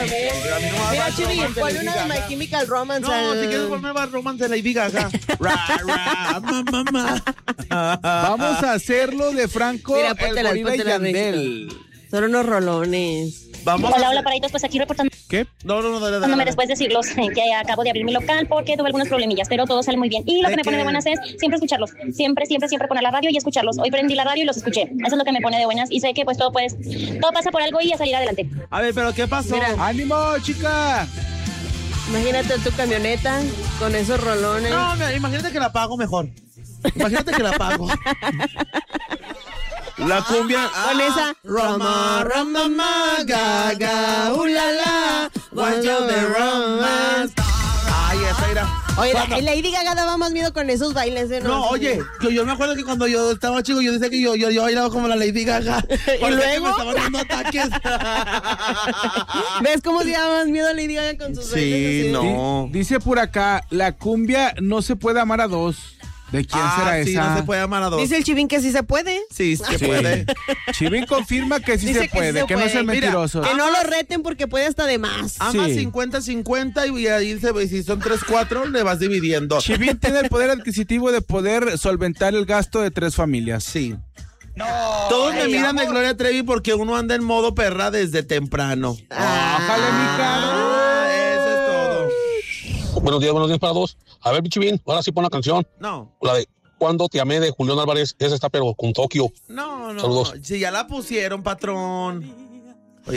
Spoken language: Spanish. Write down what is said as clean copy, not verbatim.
también. A mí no me va a Mira, dar Chivi, Romance de ponle Lady una de Gaga. My Chemical Romance. No, si quieres ponerme Bad Romance de Lady Gaga. Mamá. Vamos a hacerlo de Franco, Mira, el póntela, gorila y póntela, Yandel. Son unos rolones. Vamos Hola, a hola, paraditos, pues aquí reportando. ¿Qué? No, dale. Después decirlos que acabo de abrir mi local porque tuve algunos problemillas, pero todo sale muy bien. Y lo que me pone de buenas es siempre escucharlos. Siempre poner la radio y escucharlos. Hoy prendí la radio y los escuché. Eso es lo que me pone de buenas y sé que pues todo pasa por algo y a salir adelante. A ver, pero ¿qué pasó? Mira. ¡Ánimo, chica! Imagínate tu camioneta con esos rolones. No, imagínate que la pago mejor. Imagínate que la pago. La cumbia. Con esa. Roma, gaga, ulala, want you the romance. Ay, esa era. Oye, Cuando- Lady Gaga daba más miedo con esos bailes, ¿eh? No, oye, yo me acuerdo que cuando yo estaba chico, yo decía que yo bailaba como la Lady Gaga. ¿Y luego? Me estaban dando ataques. ¿Ves cómo se llama más miedo Lady Gaga con sus bailes? Sí, así? no. Dice por acá, la cumbia no se puede amar a dos. ¿De quién será sí, esa? no se puede amar a dos. Dice el Chivín que sí se puede. Sí, se Sí. puede. Chivín confirma que sí Dice se que sí puede, se que no puede. sean Mira, mentirosos. Que no lo reten porque puede hasta de más. Ama Sí. 50-50 y ahí si son 3-4 le vas dividiendo. Chivín tiene el poder adquisitivo de poder solventar el gasto de 3 familias. Sí. Todos me miran de Gloria Trevi porque uno anda en modo perra desde temprano. Bájale, mi caro. Eso es todo. Buenos días para todos. A ver, Bichivin, ahora sí pon la canción. No, La de Cuando te amé de Julián Álvarez. Esa está, pero con Tokio. no. Saludos. Si ya la pusieron, patrón.